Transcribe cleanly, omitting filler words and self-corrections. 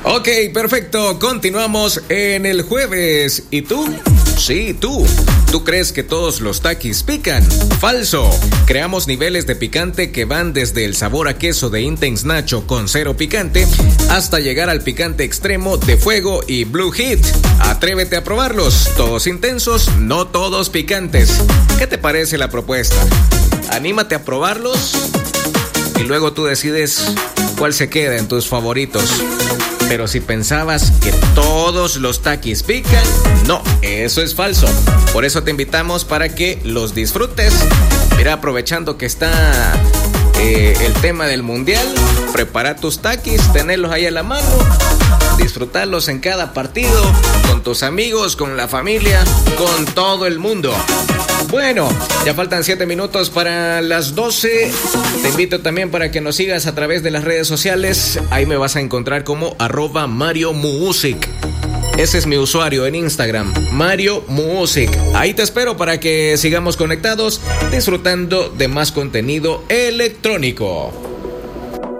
Ok, perfecto. Continuamos en el jueves. ¿Y tú? Sí, tú. ¿Tú crees que todos los taquis pican? Falso. Creamos niveles de picante que van desde el sabor a queso de Intense Nacho con 0 picante hasta llegar al picante extremo de Fuego y Blue Heat. Atrévete a probarlos. Todos intensos, no todos picantes. ¿Qué te parece la propuesta? Anímate a probarlos y luego tú decides cuál se queda en tus favoritos. Pero si pensabas que todos los taquis pican, no, eso es falso. Por eso te invitamos para que los disfrutes. Mira, aprovechando que está el tema del mundial, prepara tus taquis, tenerlos ahí a la mano, disfrutarlos en cada partido, con tus amigos, con la familia, con todo el mundo. Bueno, ya faltan 7 minutos para las 12. Te invito también para que nos sigas a través de las redes sociales. Ahí me vas a encontrar como @MarioMusic. Ese es mi usuario en Instagram, Mario Music. Ahí te espero para que sigamos conectados, disfrutando de más contenido electrónico.